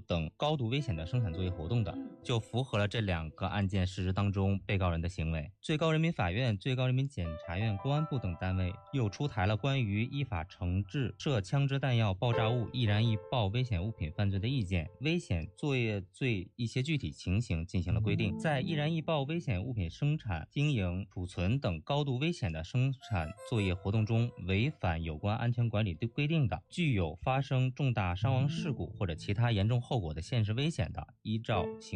等高度危险的生产作业活动的，就符合了这2个案件事实当中被告人的行为。最高人民法院、最高人民检察院、公安部等单位又出台了关于依法惩治涉枪支弹药、爆炸物、易燃易爆危险物品犯罪的意见，危险作业罪一些具体情形进行了规定。在易燃易爆危险物品生产、经营、储存等高度危险的生产作业活动中，违反有关安全管理规定的，具有发生重大伤亡事故或者其他严重后果的现实危险的，依照刑